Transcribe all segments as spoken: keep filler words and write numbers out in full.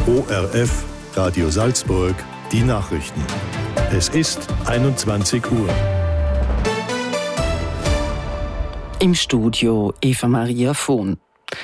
O R F, Radio Salzburg, die Nachrichten. Es ist einundzwanzig Uhr. Im Studio Eva Maria Vohn.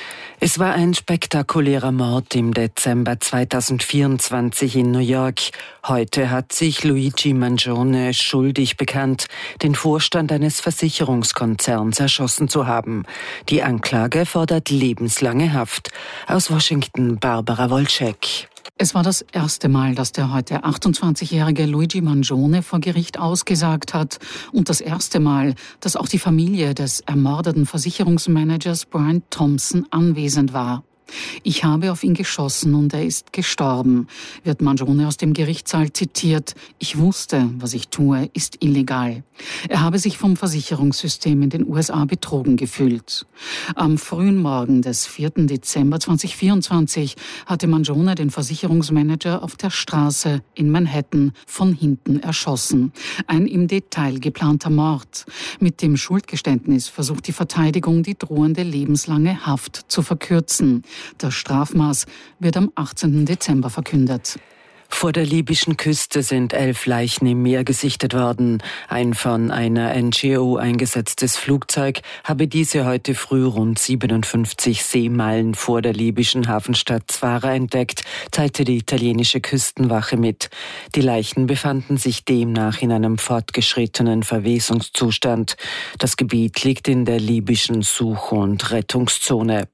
Es war ein spektakulärer Mord im Dezember zweitausendvierundzwanzig in New York. Heute hat sich Luigi Mangione schuldig bekannt, den Vorstand eines Versicherungskonzerns erschossen zu haben. Die Anklage fordert lebenslange Haft. Aus Washington Barbara Wolczek. Es war das erste Mal, dass der heute achtundzwanzigjährige Luigi Mangione vor Gericht ausgesagt hat und das erste Mal, dass auch die Familie des ermordeten Versicherungsmanagers Brian Thompson anwesend war. Ich habe auf ihn geschossen und er ist gestorben, wird Mangione aus dem Gerichtssaal zitiert. Ich wusste, was ich tue, ist illegal. Er habe sich vom Versicherungssystem in den U S A betrogen gefühlt. Am frühen Morgen des vierten Dezember zweitausendvierundzwanzig hatte Mangione den Versicherungsmanager auf der Straße in Manhattan von hinten erschossen. Ein im Detail geplanter Mord. Mit dem Schuldgeständnis versucht die Verteidigung, die drohende lebenslange Haft zu verkürzen. Das Strafmaß wird am achtzehnten Dezember verkündet. Vor der libyschen Küste sind elf Leichen im Meer gesichtet worden. Ein von einer N G O eingesetztes Flugzeug habe diese heute früh rund siebenundfünfzig Seemeilen vor der libyschen Hafenstadt Zwara entdeckt, teilte die italienische Küstenwache mit. Die Leichen befanden sich demnach in einem fortgeschrittenen Verwesungszustand. Das Gebiet liegt in der libyschen Such- und Rettungszone.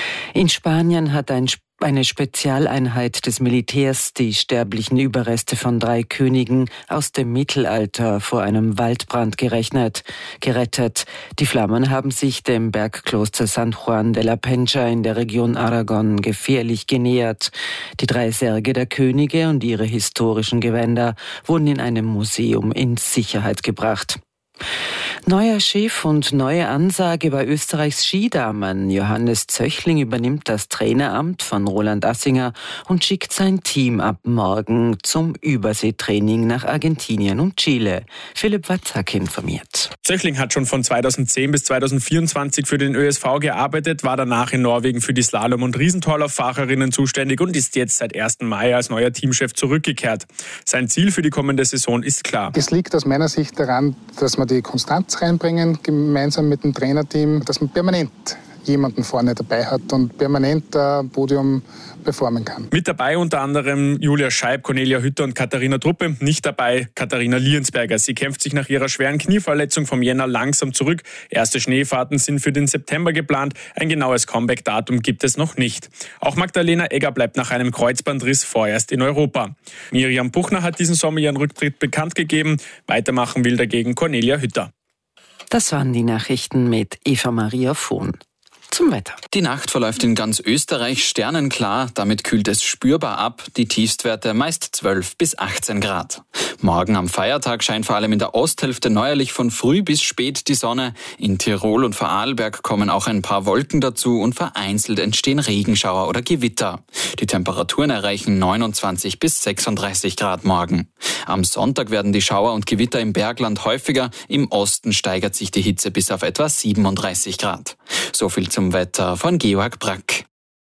In Spanien hat ein eine Spezialeinheit des Militärs die sterblichen Überreste von drei Königen aus dem Mittelalter vor einem Waldbrand gerechnet, gerettet. Die Flammen haben sich dem Bergkloster San Juan de la Pencha in der Region Aragon gefährlich genähert. Die drei Särge der Könige und ihre historischen Gewänder wurden in einem Museum in Sicherheit gebracht. Neuer Chef und neue Ansage bei Österreichs Skidamen. Johannes Zöchling übernimmt das Traineramt von Roland Assinger und schickt sein Team ab morgen zum Überseetraining nach Argentinien und Chile. Philipp Watzak informiert. Zöchling hat schon von zweitausendzehn bis zweitausendvierundzwanzig für den Ö S V gearbeitet, war danach in Norwegen für die Slalom- und Riesentorlauffahrerinnen zuständig und ist jetzt seit ersten Mai als neuer Teamchef zurückgekehrt. Sein Ziel für die kommende Saison ist klar. Es liegt aus meiner Sicht daran, dass wir die Konstanz reinbringen, gemeinsam mit dem Trainerteam, dass man permanent jemanden vorne dabei hat und permanent ein Podium performen kann. Mit dabei unter anderem Julia Scheib, Cornelia Hütter und Katharina Truppe. Nicht dabei Katharina Liensberger. Sie kämpft sich nach ihrer schweren Knieverletzung vom Jänner langsam zurück. Erste Schneefahrten sind für den September geplant. Ein genaues Comeback-Datum gibt es noch nicht. Auch Magdalena Egger bleibt nach einem Kreuzbandriss vorerst in Europa. Miriam Buchner hat diesen Sommer ihren Rücktritt bekannt gegeben. Weitermachen will dagegen Cornelia Hütter. Das waren die Nachrichten mit Eva Maria Vohn. Zum Wetter. Die Nacht verläuft in ganz Österreich sternenklar, damit kühlt es spürbar ab, die Tiefstwerte meist zwölf bis achtzehn Grad. Morgen am Feiertag scheint vor allem in der Osthälfte neuerlich von früh bis spät die Sonne. In Tirol und Vorarlberg kommen auch ein paar Wolken dazu und vereinzelt entstehen Regenschauer oder Gewitter. Die Temperaturen erreichen neunundzwanzig bis sechsunddreißig Grad morgen. Am Sonntag werden die Schauer und Gewitter im Bergland häufiger, im Osten steigert sich die Hitze bis auf etwa siebenunddreißig Grad. So viel zum Wetter von Georg Brack.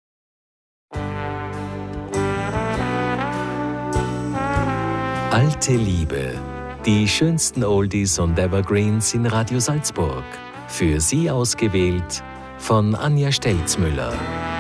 Alte Liebe. Die schönsten Oldies und Evergreens in Radio Salzburg. Für Sie ausgewählt von Anja Stelzmüller.